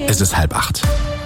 Es ist 7:30.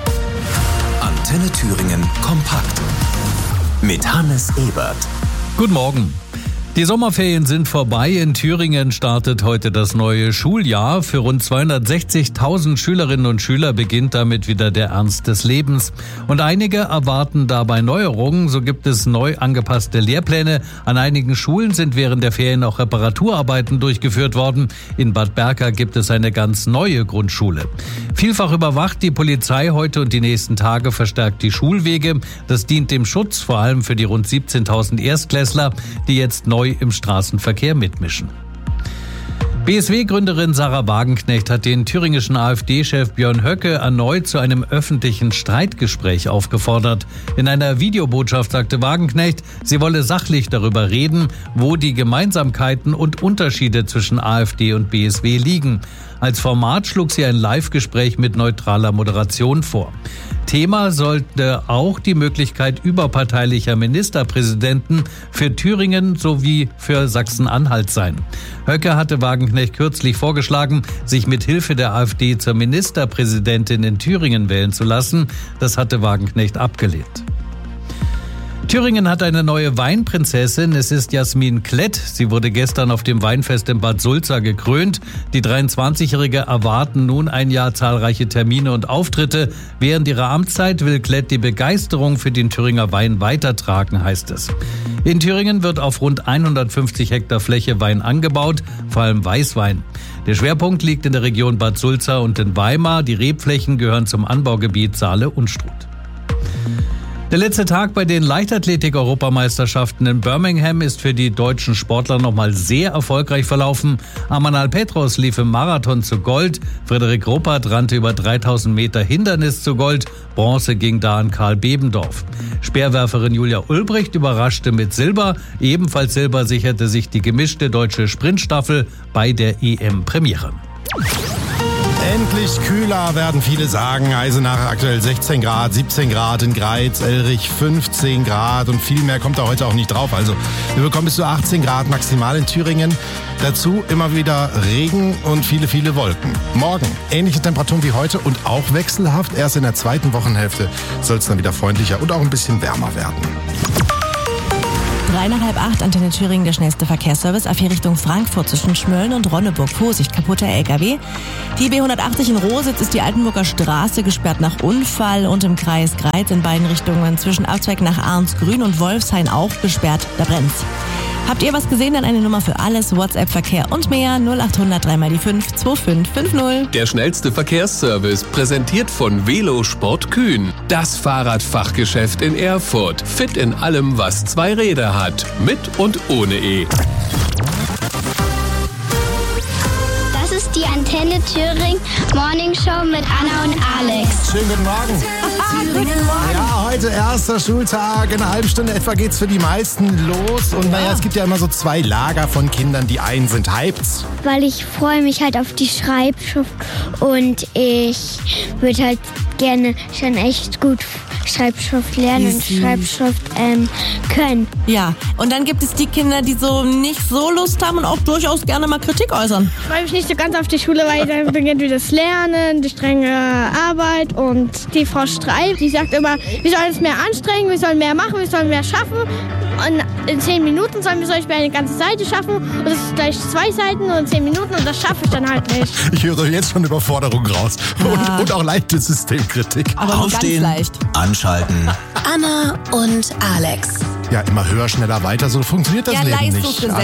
Antenne Thüringen kompakt mit Hannes Ebert. Guten Morgen. Die Sommerferien sind vorbei. In Thüringen startet heute das neue Schuljahr. Für rund 260.000 Schülerinnen und Schüler beginnt damit wieder der Ernst des Lebens. Und einige erwarten dabei Neuerungen. So gibt es neu angepasste Lehrpläne. An einigen Schulen sind während der Ferien auch Reparaturarbeiten durchgeführt worden. In Bad Berka gibt es eine ganz neue Grundschule. Vielfach überwacht die Polizei heute und die nächsten Tage verstärkt die Schulwege. Das dient dem Schutz, vor allem für die rund 17.000 Erstklässler, die jetzt neu im Straßenverkehr mitmischen. BSW-Gründerin Sarah Wagenknecht hat den thüringischen AfD-Chef Björn Höcke erneut zu einem öffentlichen Streitgespräch aufgefordert. In einer Videobotschaft sagte Wagenknecht, sie wolle sachlich darüber reden, wo die Gemeinsamkeiten und Unterschiede zwischen AfD und BSW liegen. Als Format schlug sie ein Live-Gespräch mit neutraler Moderation vor. Thema sollte auch die Möglichkeit überparteilicher Ministerpräsidenten für Thüringen sowie für Sachsen-Anhalt sein. Höcke hatte Wagenknecht kürzlich vorgeschlagen, sich mit Hilfe der AfD zur Ministerpräsidentin in Thüringen wählen zu lassen. Das hatte Wagenknecht abgelehnt. Thüringen hat eine neue Weinprinzessin. Es ist Jasmin Klett. Sie wurde gestern auf dem Weinfest in Bad Sulza gekrönt. Die 23-Jährige erwarten nun ein Jahr zahlreiche Termine und Auftritte. Während ihrer Amtszeit will Klett die Begeisterung für den Thüringer Wein weitertragen, heißt es. In Thüringen wird auf rund 150 Hektar Fläche Wein angebaut, vor allem Weißwein. Der Schwerpunkt liegt in der Region Bad Sulza und in Weimar. Die Rebflächen gehören zum Anbaugebiet Saale-Unstrut. Der letzte Tag bei den Leichtathletik-Europameisterschaften in Birmingham ist für die deutschen Sportler nochmal sehr erfolgreich verlaufen. Amanal Petros lief im Marathon zu Gold, Frederik Ruppert rannte über 3000 Meter Hindernis zu Gold, Bronze ging da an Karl Bebendorf. Speerwerferin Julia Ulbricht überraschte mit Silber, ebenfalls Silber sicherte sich die gemischte deutsche Sprintstaffel bei der EM-Premiere. Endlich kühler, werden viele sagen. Eisenach aktuell 16 Grad, 17 Grad in Greiz, Elrich 15 Grad und viel mehr kommt da heute auch nicht drauf. Also wir bekommen bis zu 18 Grad maximal in Thüringen. Dazu immer wieder Regen und viele, viele Wolken. Morgen ähnliche Temperaturen wie heute und auch wechselhaft. Erst in der zweiten Wochenhälfte soll es dann wieder freundlicher und auch ein bisschen wärmer werden. 7:55, Antenne Thüringen, der schnellste Verkehrsservice. A4 Richtung Frankfurt zwischen Schmölln und Ronneburg. Vorsicht, kaputter LKW. Die B180 in Rositz ist die Altenburger Straße gesperrt nach Unfall und im Kreis Greiz in beiden Richtungen zwischen Abzweig nach Arnsgrün und Wolfshain auch gesperrt. Da brennt's. Habt ihr was gesehen? Dann eine Nummer für alles, WhatsApp, Verkehr und mehr 0800 3x5 2550. Der schnellste Verkehrsservice, präsentiert von Velo Sport Kühn. Das Fahrradfachgeschäft in Erfurt. Fit in allem, was zwei Räder hat. Mit und ohne E. Das ist die Antenne Thüringen Morning Show mit Anna und Alex. Schönen guten Morgen. Guten Morgen. Ja, heute erster Schultag. In einer halben Stunde etwa geht's für die meisten los. Und naja, es gibt ja immer so zwei Lager von Kindern. Die einen sind hyped. Weil ich freue mich halt auf die Schreibschrift und ich würde halt gerne schon echt gut Schreibschrift lernen und Schreibschrift können. Ja, und dann gibt es die Kinder, die so nicht so Lust haben und auch durchaus gerne mal Kritik äußern. Ich freue mich nicht so ganz auf die Schule, weil dann beginnt wieder das Lernen, die strenge Arbeit und die Frau Streib, die sagt immer, wir sollen uns mehr anstrengen, wir sollen mehr machen, wir sollen mehr schaffen. Und in 10 Minuten sollen wir zum Beispiel eine ganze Seite schaffen und das ist gleich 2 Seiten und 10 Minuten und das schaffe ich dann halt nicht. Ich höre jetzt schon Überforderung raus. Ja. Und auch leichte Systemkritik. Aber nur Aufstehen, ganz leicht. anschalten. Anna und Alex. Ja, immer höher, schneller, weiter. So funktioniert das Ja, Leben nicht. Leistungsgesellschaft.